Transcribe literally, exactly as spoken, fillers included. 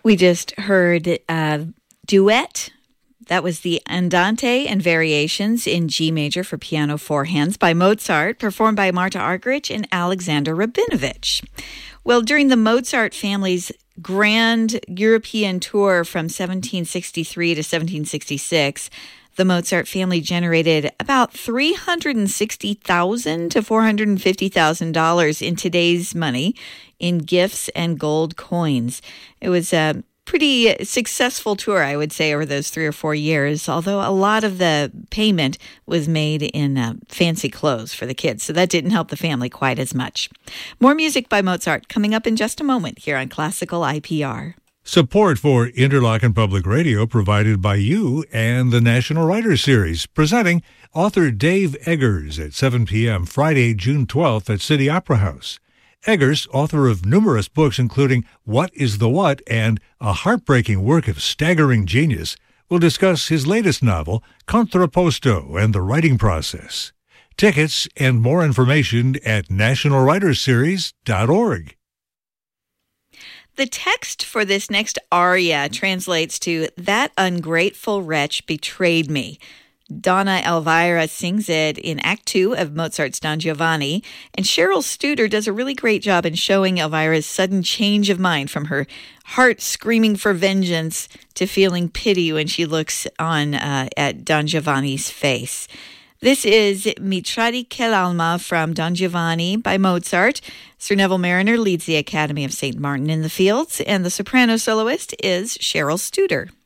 We just heard uh, Duet. That was the Andante and Variations in G major for piano four hands by Mozart, performed by Marta Argerich and Alexander Rabinovich. Well, during the Mozart family's grand European tour from seventeen sixty-three to seventeen sixty-six, the Mozart family generated about three hundred sixty thousand dollars to four hundred fifty thousand dollars in today's money in gifts and gold coins. It was a pretty successful tour, I would say, over those three or four years, although a lot of the payment was made in uh, fancy clothes for the kids, so that didn't help the family quite as much. More music by Mozart coming up in just a moment here on Classical I P R. Support for Interlochen Public Radio provided by you and the National Writers Series, presenting author Dave Eggers at seven p.m. Friday, June twelfth at City Opera House. Eggers, author of numerous books including What is the What and a heartbreaking work of staggering genius, will discuss his latest novel, Contrapposto, and the writing process. Tickets and more information at national writers series dot org. The text for this next aria translates to, "That ungrateful wretch betrayed me." Donna Elvira sings it in Act Two of Mozart's Don Giovanni, and Cheryl Studer does a really great job in showing Elvira's sudden change of mind from her heart screaming for vengeance to feeling pity when she looks on uh, at Don Giovanni's face. This is Mi tradisce l'alma from Don Giovanni by Mozart. Sir Neville Mariner leads the Academy of Saint Martin in the Fields, and the soprano soloist is Cheryl Studer.